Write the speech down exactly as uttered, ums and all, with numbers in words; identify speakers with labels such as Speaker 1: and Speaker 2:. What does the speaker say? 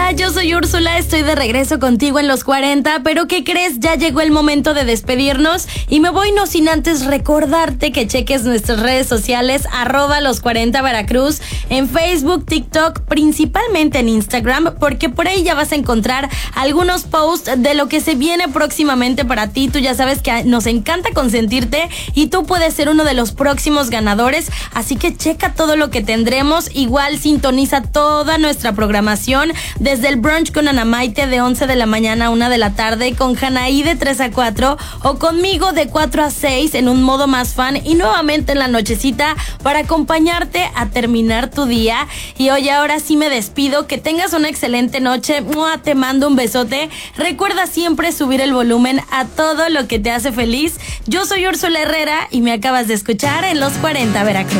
Speaker 1: Hola, yo soy Úrsula, estoy de regreso contigo en los cuarenta, pero ¿qué crees? Ya llegó el momento de despedirnos y me voy no sin antes recordarte que cheques nuestras redes sociales, arroba los cuarenta Veracruz, en Facebook, TikTok, principalmente en Instagram, porque por ahí ya vas a encontrar algunos posts de lo que se viene próximamente para ti. Tú ya sabes que nos encanta consentirte y tú puedes ser uno de los próximos ganadores, así que checa todo lo que tendremos. Igual sintoniza toda nuestra programación desde el brunch con Ana Maite de once de la mañana a una de la tarde, con Janaí de tres a cuatro o conmigo de cuatro a seis en un modo más fan y nuevamente en la nochecita para acompañarte a terminar tu día. Y hoy ahora sí me despido, que tengas una excelente noche. ¡Mua! Te mando un besote. Recuerda siempre subir el volumen a todo lo que te hace feliz. Yo soy Úrsula Herrera y me acabas de escuchar en los cuarenta Veracruz.